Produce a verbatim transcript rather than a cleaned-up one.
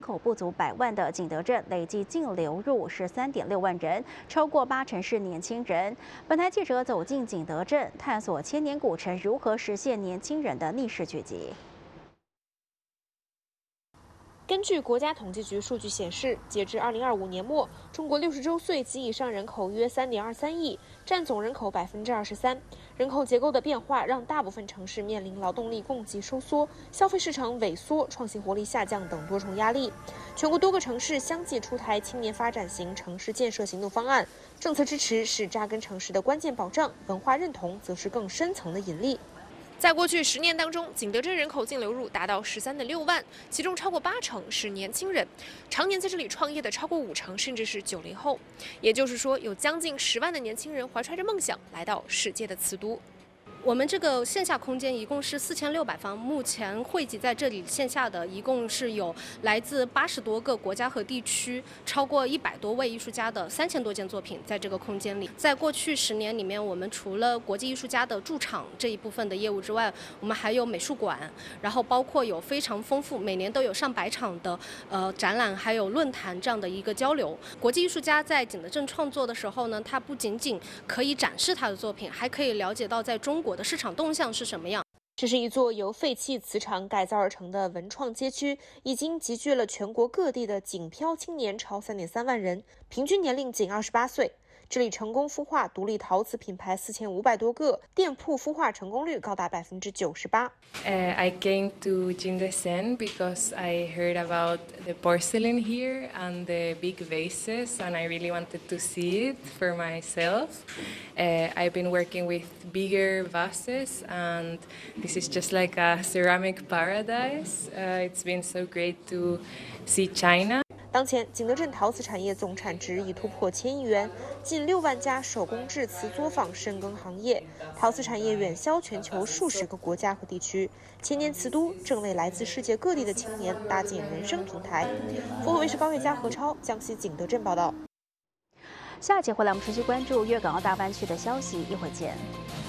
口不足百万的景德镇累计净流入十三点六万人，超过八成是年轻人。本台记者走进景德镇，探索千年古城如何实现年轻人的逆势聚集。 根据国家统计局数据显示，截至二零二五年末，中国六十周岁及以上人口约三点二三亿，占总人口百分之二十三。人口结构的变化让大部分城市面临劳动力供给收缩、消费市场萎缩、创新活力下降等多重压力。全国多个城市相继出台青年发展型城市建设行动方案，政策支持是扎根城市的关键保障，文化认同则是更深层的引力。 在过去十年当中，景德镇人口净流入达到十三点六万，其中超过八成是年轻人，常年在这里创业的超过五成甚至是九零后。也就是说，有将近十万的年轻人怀揣着梦想来到世界的瓷都。 我们这个线下空间一共是四千六百方，目前汇集在这里线下的一共是有来自八十多个国家和地区，超过一百多位艺术家的三千多件作品在这个空间里。在过去十年里面，我们除了国际艺术家的驻场这一部分的业务之外，我们还有美术馆，然后包括有非常丰富，每年都有上百场的呃展览，还有论坛这样的一个交流。国际艺术家在景德镇创作的时候呢，他不仅仅可以展示他的作品，还可以了解到在中国 我的市场动向是什么样？ 这是一座由废弃瓷厂改造而成的文创街区，已经集聚了全国各地的景漂青年超三点三万人，平均年龄仅二十八岁。这里成功孵化独立陶瓷品牌四千五百多个，店铺孵化成功率高达百分之九十八。 Uh, I came to Jindesen because I heard about the porcelain here and the big vases, and I really wanted to see it for myself. Uh, I've been working with bigger vases, and this is just like a ceramic paradise. Uh, it's been so great to see China. 当前，景德镇陶瓷产业总产值已突破千亿元，近六万家手工制瓷作坊深耕行业，陶瓷产业远销全球数十个国家和地区。千年瓷都正为来自世界各地的青年搭建人生平台。凤凰卫视高月佳、何超，江西景德镇报道。 下一节回来，我们持续关注粤港澳大湾区的消息，一会见。